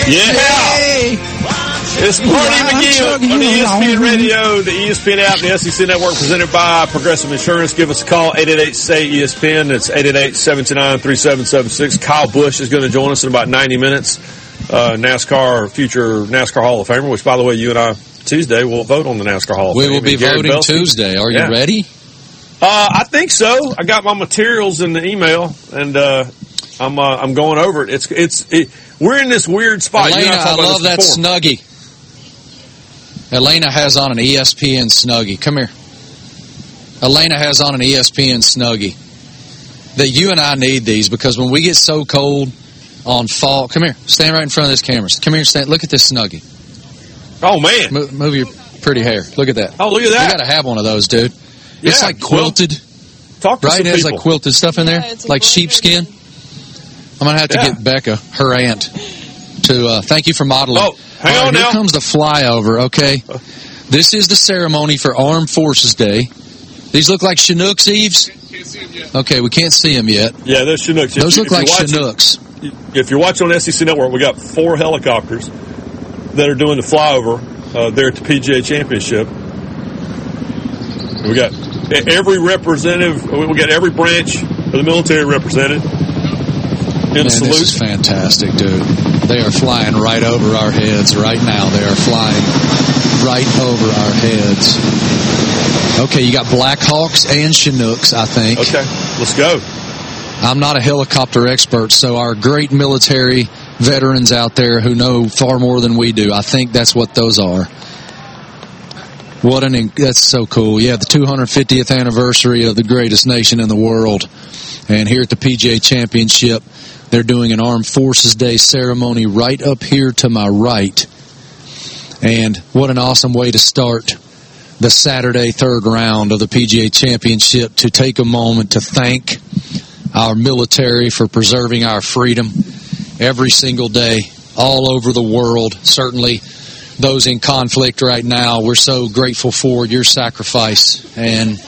Yeah! It's Marty McGee on the ESPN Radio, the ESPN app, the SEC Network, presented by Progressive Insurance. Give us a call, 888-SAY-ESPN. It's 888-729-3776. Kyle Busch is going to join us in about 90 minutes. Future NASCAR Hall of Famer, which, by the way, you and I, Tuesday, will vote on the NASCAR Hall of Fame. We will be voting Tuesday. Are you ready? I think so. I got my materials in the email, and I'm going over it. We're in this weird spot. Elena, I love that Snuggie. Elena has on an ESPN Snuggie. Come here. Elena has on an ESPN Snuggie. That you and I need these because when we get so cold on fall, come here. Stand right in front of this camera. Come here. Look at this Snuggie. Oh, man. Move your pretty hair. Look at that. Oh, look at that. You got to have one of those, dude. Yeah, it's like quilted. Talk to right? Some it has people. like quilted stuff in there, like sheepskin. I'm going to have to get Becca, her aunt, to thank you for modeling. Oh, hang on here now. Comes the flyover, okay? This is the ceremony for Armed Forces Day. These look like Chinooks, Eves? Can't see them yet. Okay, we can't see them yet. Yeah, they're Chinooks. Those look like Chinooks. If you're watching on SEC Network, we got 4 helicopters that are doing the flyover there at the PGA Championship. We got every representative, we got every branch of the military represented. Man, this is fantastic, dude. They are flying right over our heads right now. They are flying right over our heads. Okay, you got Blackhawks and Chinooks, I think. Okay, let's go. I'm not a helicopter expert, so our great military veterans out there who know far more than we do, I think that's what those are. That's so cool. Yeah, the 250th anniversary of the greatest nation in the world. And here at the PGA Championship, they're doing an Armed Forces Day ceremony right up here to my right. And what an awesome way to start the Saturday third round of the PGA Championship, to take a moment to thank our military for preserving our freedom every single day all over the world. Certainly those in conflict right now, we're so grateful for your sacrifice. And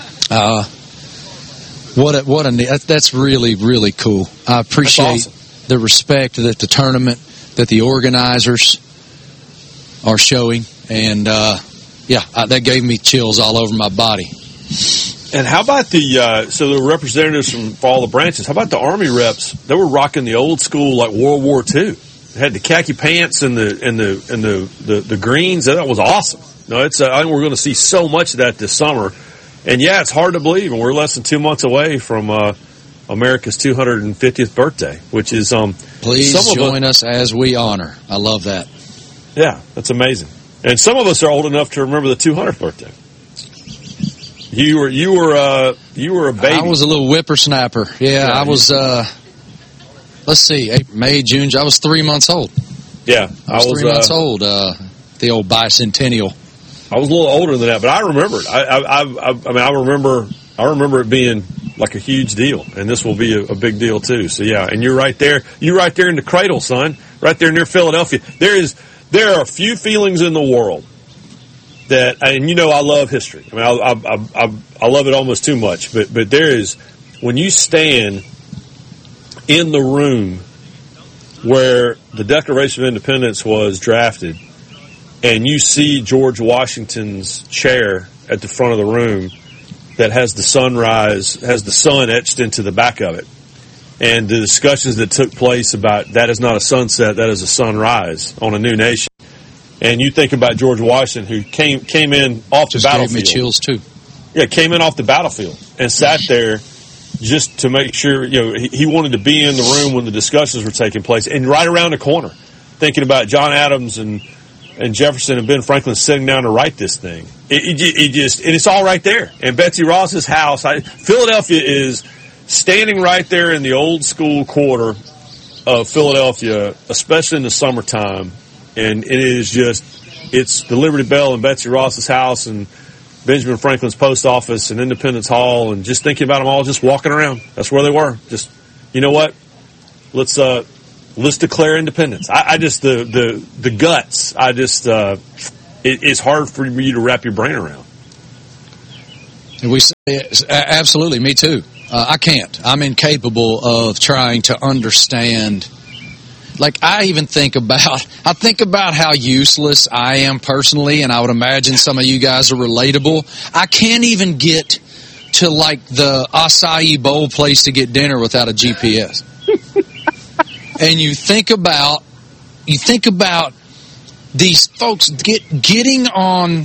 that's really, really cool. I appreciate the respect that the tournament, that the organizers are showing. And, that gave me chills all over my body. And how about the representatives from all the branches? How about the Army reps? They were rocking the old school, like World War II. They had the khaki pants and the greens. That was awesome. No, I think we're going to see so much of that this summer. And yeah, it's hard to believe, and we're less than 2 months away from America's 250th birthday, which is please join us as we honor. I love that. Yeah, that's amazing. And some of us are old enough to remember the 200th birthday. You were a baby. I was a little whippersnapper. Yeah, I was. Let's see, May, June. I was 3 months old. Yeah, I was 3 months old. The old bicentennial. I was a little older than that, but I remember it. I remember it being like a huge deal, and this will be a big deal too. So yeah, and you're right there. You're right there in the cradle, son. Right there near Philadelphia. There are few feelings in the world that, and I love history. I mean, I love it almost too much. But there is, when you stand in the room where the Declaration of Independence was drafted, and you see George Washington's chair at the front of the room that has the sunrise, has the sun etched into the back of it, and the discussions that took place about that is not a sunset, that is a sunrise on a new nation. And you think about George Washington, who came in off the battlefield. Gave me chills too. Yeah, came in off the battlefield and sat there just to make sure, he wanted to be in the room when the discussions were taking place, and right around the corner, thinking about John Adams and Jefferson and Ben Franklin sitting down to write this thing. And it's all right there. And Betsy Ross's house, Philadelphia is standing right there in the old school quarter of Philadelphia, especially in the summertime. And it's the Liberty Bell and Betsy Ross's house and Benjamin Franklin's post office and Independence Hall, and just thinking about them all just walking around. That's where they were. Just, you know what? Let's declare independence. The guts. It's hard for you to wrap your brain around. And absolutely, me too. I can't. I'm incapable of trying to understand Like, I think about how useless I am personally, and I would imagine some of you guys are relatable. I can't even get to, like, the acai bowl place to get dinner without a GPS. And you think about these folks getting on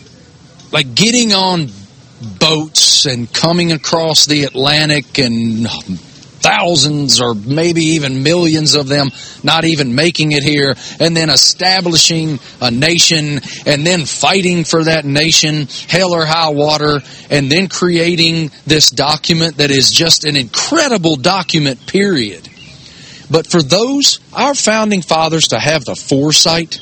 boats and coming across the Atlantic, and thousands or maybe even millions of them not even making it here, and then establishing a nation, and then fighting for that nation, hell or high water, and then creating this document that is just an incredible document, period. But for our founding fathers to have the foresight,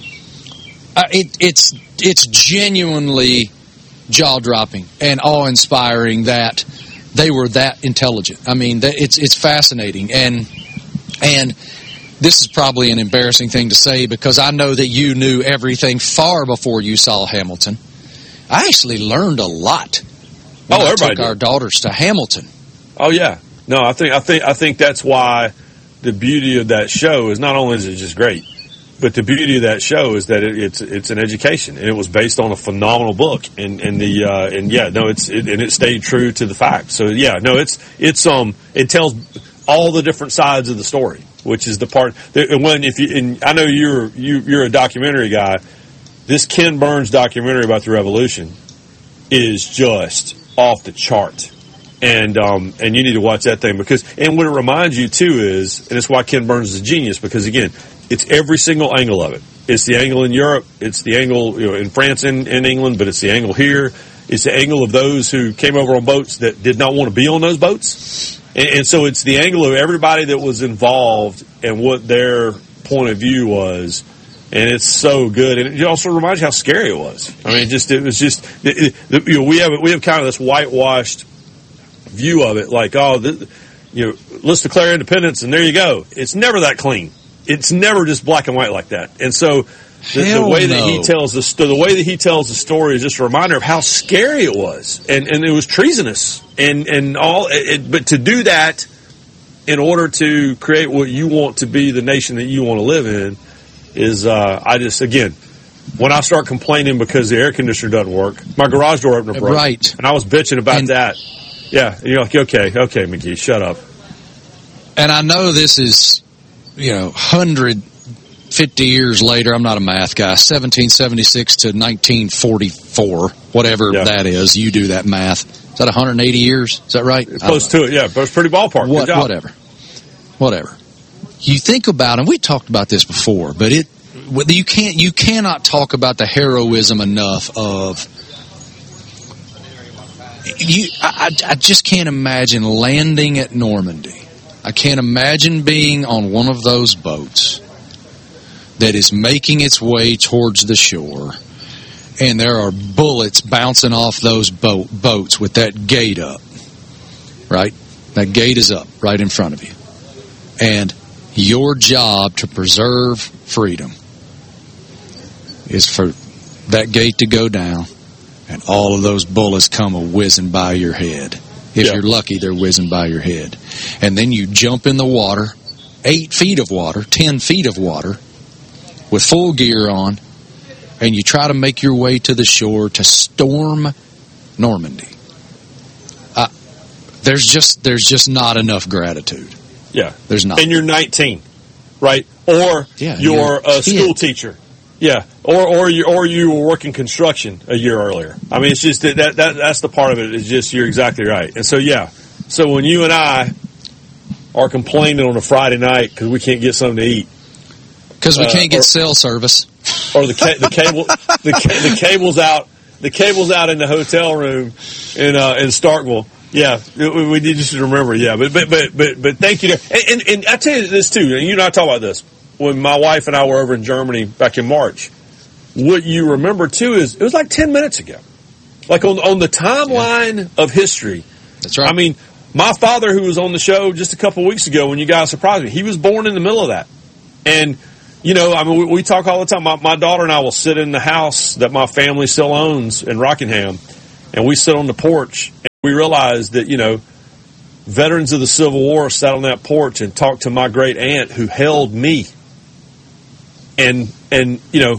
it's genuinely jaw-dropping and awe-inspiring that they were that intelligent. I mean, it's fascinating. And this is probably an embarrassing thing to say, because I know that you knew everything far before you saw Hamilton. I actually learned a lot when I took our daughters to Hamilton. Oh yeah, no, I think that's why the beauty of that show is not only is it just great, but the beauty of that show is that it's an education, and it was based on a phenomenal book, and it stayed true to the facts. So yeah, no, it tells all the different sides of the story, which is the part that I know you're a documentary guy. This Ken Burns documentary about the Revolution is just off the chart. And you need to watch that thing, and what it reminds you too is, and it's why Ken Burns is a genius, because again, it's every single angle of it. It's the angle in Europe, it's the angle in France and in England, but it's the angle here. It's the angle of those who came over on boats that did not want to be on those boats. And so it's the angle of everybody that was involved and what their point of view was. And it's so good, and it also reminds you how scary it was. I mean, we have kind of this whitewashed view of it, like, let's declare independence and there you go. It's never that clean. It's never just black and white like that. And so the way that he tells the story is just a reminder of how scary it was, and it was treasonous and all. But to do that in order to create what you want to be, the nation that you want to live in, is when I start complaining because the air conditioner doesn't work, my garage door opener broke, right, and I was bitching about that. Yeah, you're like, okay, McGee, shut up. And I know this is, 150 years later. I'm not a math guy. 1776 to 1944, whatever that is. You do that math. Is that 180 years? Is that right? Close to it, yeah. But it's pretty ballpark. Good job. Whatever. You think about, and we talked about this before, but you cannot talk about the heroism enough of. I just can't imagine landing at Normandy. I can't imagine being on one of those boats that is making its way towards the shore, and there are bullets bouncing off those boats with that gate up, right? That gate is up right in front of you. And your job to preserve freedom is for that gate to go down and all of those bullets come a-whizzing by your head. If you're lucky, they're whizzing by your head. And then you jump in the water, 8 feet of water, 10 feet of water, with full gear on, and you try to make your way to the shore to storm Normandy. There's just not enough gratitude. Yeah. There's not. And you're 19, right? Or you're a school teacher. Yeah, or you were working construction a year earlier. I mean, it's just that's the part of it. Is just you're exactly right. And so so when you and I are complaining on a Friday night because we can't get something to eat, because we can't get cell service, or the cable's out in the hotel room in Starkville. Yeah, we need to remember. Yeah, but thank you. And I tell you this too. And you and I talk about this. When my wife and I were over in Germany back in March, what you remember too is it was like 10 minutes ago. Like on the timeline of history. That's right. I mean, my father, who was on the show just a couple of weeks ago when you guys surprised me, he was born in the middle of that. And, we talk all the time. My daughter and I will sit in the house that my family still owns in Rockingham, and we sit on the porch, and we realize that, veterans of the Civil War sat on that porch and talked to my great aunt who held me. And you know,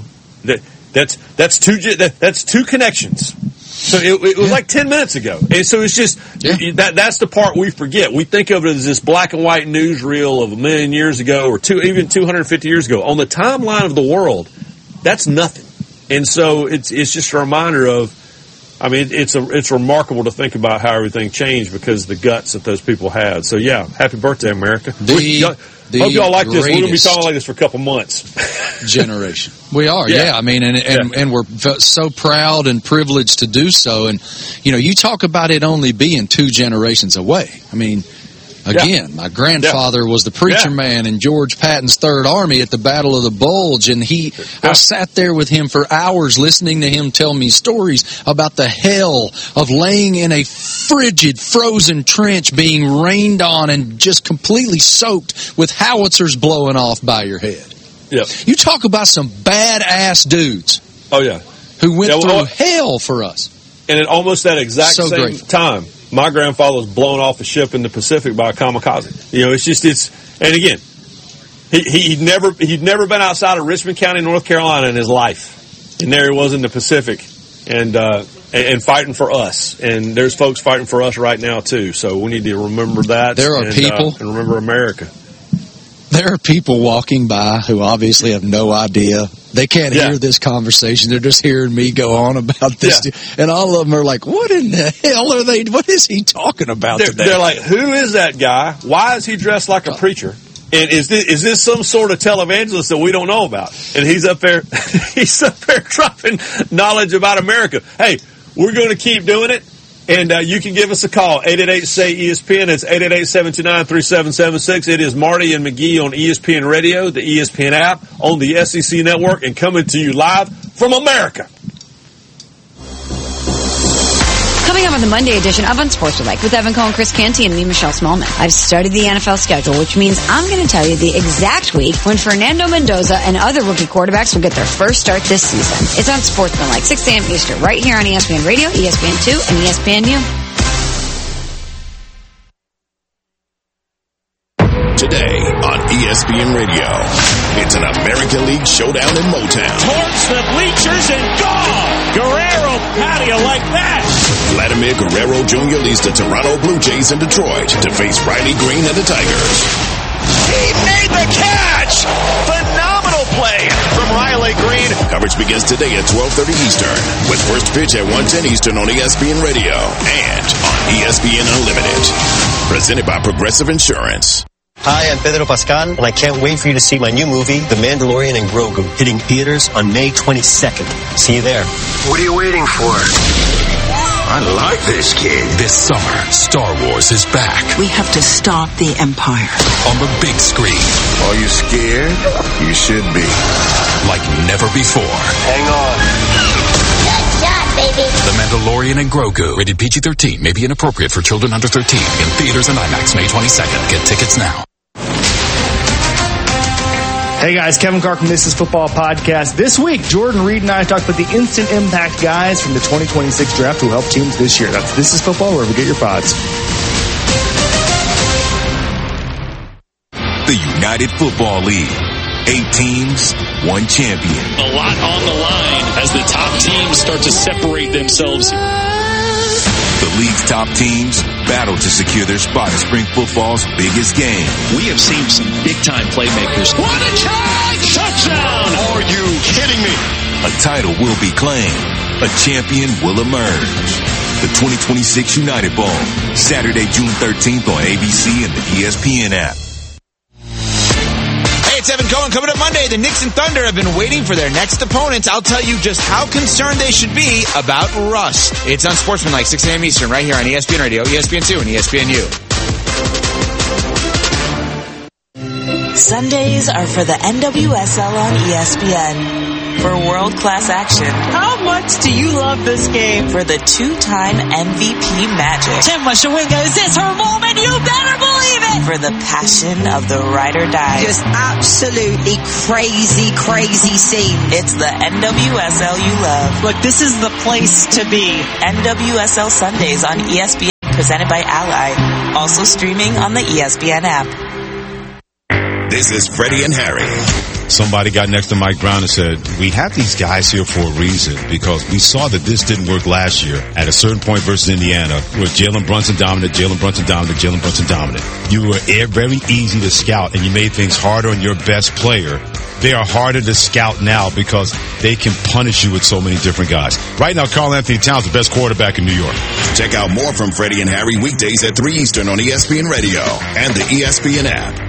that's two connections. So it was like 10 minutes ago. And so it's just, that's the part we forget. We think of it as this black and white newsreel of a million years ago or even 250 years ago. On the timeline of the world, that's nothing. And so it's just a reminder of, I mean, it's remarkable to think about how everything changed because of the guts that those people had. So yeah, happy birthday, America. Hope y'all like this. We're going to be talking like this for a couple months. Generation. We are, yeah. I mean, and we're so proud and privileged to do so. And, you know, you talk about it only being 2 generations away. I mean, again, my grandfather was the preacher man in George Patton's Third Army at the Battle of the Bulge, and I sat there with him for hours listening to him tell me stories about the hell of laying in a frigid, frozen trench being rained on and just completely soaked with howitzers blowing off by your head. Yep. You talk about some badass dudes. Oh, yeah. Who went through hell for us. And at almost that exact same time, my grandfather was blown off a ship in the Pacific by a kamikaze. You know, and again, he'd never been outside of Richmond County, North Carolina in his life. And there he was in the Pacific and fighting for us. And there's folks fighting for us right now too. So we need to remember that. There are people. And remember America. There are people walking by who obviously have no idea. They can't hear this conversation. They're just hearing me go on about this. Yeah. And all of them are like, what in the hell are they? What is he talking about today? They're like, who is that guy? Why is he dressed like a preacher? And is this some sort of televangelist that we don't know about? And he's up there dropping knowledge about America. Hey, we're going to keep doing it. And you can give us a call, 888-SAY-ESPN. It's 888-729-3776. It is Marty and McGee on ESPN Radio, the ESPN app, on the SEC Network, and coming to you live from America. Coming up on the Monday edition of Unsportsmanlike with Evan Cohen, Chris Canty, and me, Michelle Smallman. I've studied the NFL schedule, which means I'm going to tell you the exact week when Fernando Mendoza and other rookie quarterbacks will get their first start this season. It's Unsportsmanlike, 6 a.m. Eastern, right here on ESPN Radio, ESPN2, and ESPNU. Today on ESPN Radio, it's an American League showdown in Motown. Towards the bleachers and gone! Guerrero patio like that! Vladimir Guerrero Jr. leads the Toronto Blue Jays in Detroit to face Riley Green and the Tigers. He made the catch! Phenomenal play from Riley Green. Coverage begins today at 12:30 Eastern with first pitch at 1:10 Eastern on ESPN Radio and on ESPN Unlimited. Presented by Progressive Insurance. Hi, I'm Pedro Pascal, and I can't wait for you to see my new movie, The Mandalorian and Grogu, hitting theaters on May 22nd. See you there. What are you waiting for? I like this kid. This summer, Star Wars is back. We have to stop the Empire. On the big screen. Are you scared? You should be. Like never before. Hang on. Good job, baby. The Mandalorian and Grogu. Rated PG-13. May be inappropriate for children under 13. In theaters and IMAX May 22nd. Get tickets now. Hey guys, Kevin Carr from This Is Football Podcast. This week, Jordan Reed and I talked about the instant impact guys from the 2026 draft who helped teams this year. That's This Is Football, wherever you get your pods. The United Football League. 8 teams, 1 champion. A lot on the line as the top teams start to separate themselves. The league's top teams battle to secure their spot in spring football's biggest game. We have seen some big-time playmakers. What a charge! Touchdown! Are you kidding me? A title will be claimed. A champion will emerge. The 2026 United Bowl, Saturday, June 13th on ABC and the ESPN app. It's Evan Cohen. Coming up Monday, the Knicks and Thunder have been waiting for their next opponents. I'll tell you just how concerned they should be about rust. It's Unsportsmanlike, 6 a.m. Eastern, right here on ESPN Radio, ESPN2, and ESPNU. Sundays are for the NWSL on ESPN. For world-class action. How much do you love this game? For the 2-time MVP Magic. Tim Washawinga, is this her moment? You better believe it! For the passion of the ride or die. Just absolutely crazy, crazy scene. It's the NWSL you love. Look, this is the place to be. NWSL Sundays on ESPN presented by Ally. Also streaming on the ESPN app. This is Freddie and Harry. Somebody got next to Mike Brown and said, we have these guys here for a reason because we saw that this didn't work last year at a certain point versus Indiana where Jalen Brunson dominant. You were very easy to scout and you made things harder on your best player. They are harder to scout now because they can punish you with so many different guys. Right now, Karl Anthony Towns, the best quarterback in New York. Check out more from Freddie and Harry weekdays at 3 Eastern on ESPN Radio and the ESPN app.